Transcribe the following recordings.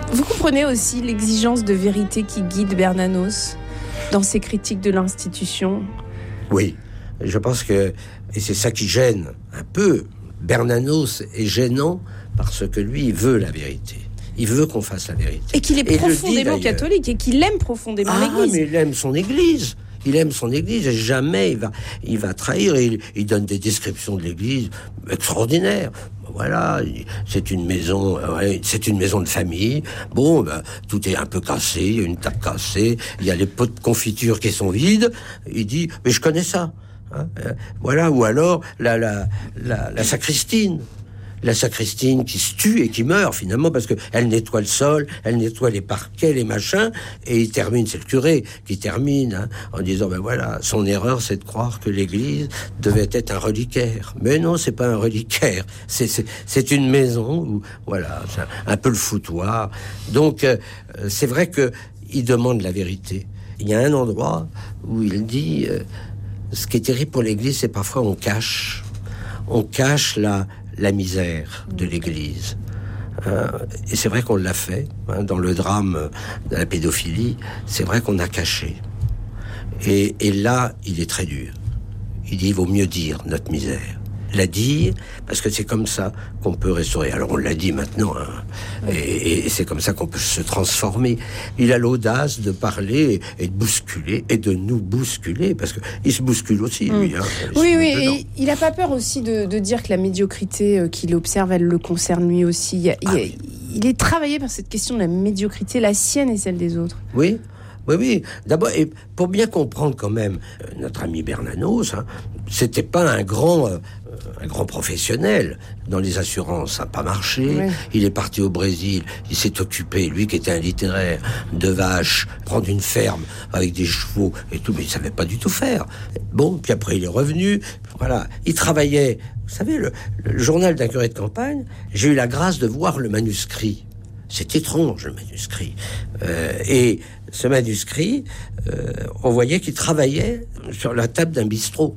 Vous comprenez aussi l'exigence de vérité qui guide Bernanos dans ses critiques de l'institution? Oui, je pense que, et c'est ça qui gêne un peu, Bernanos est gênant parce que lui, il veut la vérité. Il veut qu'on fasse la vérité. Et qu'il est profondément catholique et qu'il aime profondément l'Église. Mais il aime son Église. Il aime son Église et jamais il va trahir. Il donne des descriptions de l'Église extraordinaires. Voilà, c'est une maison de famille. Bon, tout est un peu cassé, il y a une table cassée, il y a les pots de confiture qui sont vides. Il dit, mais je connais ça. Voilà, ou alors la sacristine. La sacristine qui se tue et qui meurt finalement parce que elle nettoie le sol, elle nettoie les parquets, les machins, et il termine, c'est le curé qui termine en disant voilà, son erreur c'est de croire que l'église devait être un reliquaire. Mais non, c'est pas un reliquaire, c'est une maison où voilà, c'est un peu le foutoir. Donc c'est vrai que il demande la vérité. Il y a un endroit où il dit ce qui est terrible pour l'église, c'est parfois on cache la misère de l'Église. Et c'est vrai qu'on l'a fait, dans le drame de la pédophilie, c'est vrai qu'on a caché. Et là, il est très dur. Il dit, il vaut mieux dire notre misère. La dire, parce que c'est comme ça qu'on peut restaurer. Alors on l'a dit maintenant, et c'est comme ça qu'on peut se transformer. Il a l'audace de parler et de bousculer, et de nous bousculer, parce qu'il se bouscule aussi, lui. Oui, et il n'a pas peur aussi de dire que la médiocrité qu'il observe, elle le concerne lui aussi. Il est travaillé par cette question de la médiocrité, la sienne et celle des autres. Oui. D'abord, et pour bien comprendre quand même, notre ami Bernanos, c'était pas un grand professionnel dans les assurances, ça n'a pas marché. Ouais. Il est parti au Brésil, il s'est occupé, lui qui était un littéraire, de vaches, prendre une ferme avec des chevaux et tout, mais il savait pas du tout faire. Bon, puis après il est revenu, voilà, il travaillait. Vous savez, le journal d'un curé de campagne, j'ai eu la grâce de voir le manuscrit. C'est étrange, le manuscrit. Et ce manuscrit, on voyait qu'il travaillait sur la table d'un bistrot,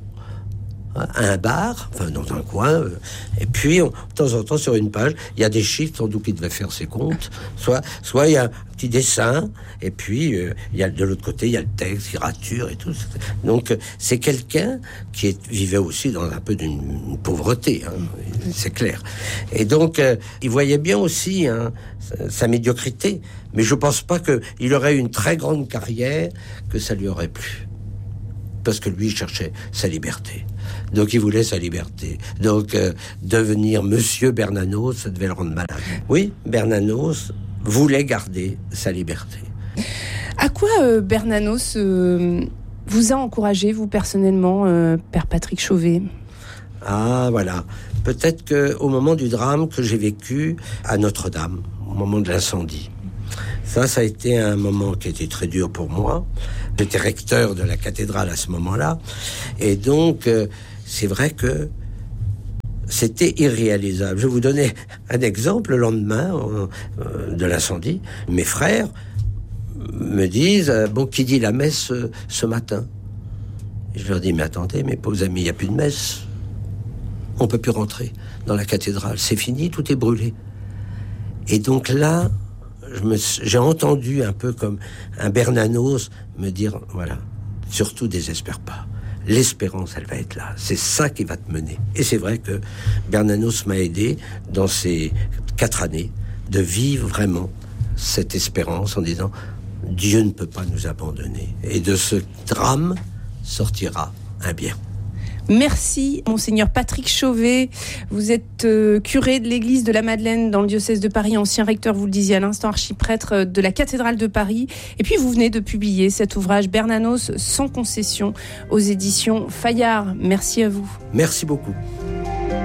à un bar, enfin dans un coin. Et puis, de temps en temps, sur une page, il y a des chiffres, sans doute qu'il devait faire ses comptes. Soit il y a un petit dessin, et puis il y a de l'autre côté, il y a le texte, il rature et tout. Donc, c'est quelqu'un qui vivait aussi dans un peu d'une pauvreté, c'est clair. Et donc, il voyait bien aussi sa médiocrité. Mais je pense pas qu'il aurait eu une très grande carrière, que ça lui aurait plu. Parce que lui, il cherchait sa liberté. Donc, il voulait sa liberté. Donc, devenir Monsieur Bernanos, ça devait le rendre malade. Oui, Bernanos voulait garder sa liberté. À quoi Bernanos vous a encouragé, vous, personnellement, Père Patrick Chauvet ? Ah, voilà. Peut-être qu'au moment du drame que j'ai vécu à Notre-Dame, au moment de l'incendie, ça a été un moment qui était très dur pour moi. J'étais recteur de la cathédrale à ce moment-là. Et donc, c'est vrai que c'était irréalisable. Je vais vous donner un exemple. Le lendemain de l'incendie, mes frères me disent « qui dit la messe ce matin ?» Je leur dis « Mais attendez, mes pauvres amis, il n'y a plus de messe. On ne peut plus rentrer dans la cathédrale. C'est fini, tout est brûlé. » Et donc là, j'ai entendu un peu comme un Bernanos me dire, voilà, surtout désespère pas. L'espérance, elle va être là. C'est ça qui va te mener. Et c'est vrai que Bernanos m'a aidé dans ces 4 années de vivre vraiment cette espérance en disant, Dieu ne peut pas nous abandonner. Et de ce drame sortira un bien. Merci, Monseigneur Patrick Chauvet. Vous êtes curé de l'église de la Madeleine dans le diocèse de Paris, ancien recteur, vous le disiez à l'instant, archiprêtre de la cathédrale de Paris. Et puis, vous venez de publier cet ouvrage Bernanos sans concession aux éditions Fayard. Merci à vous. Merci beaucoup.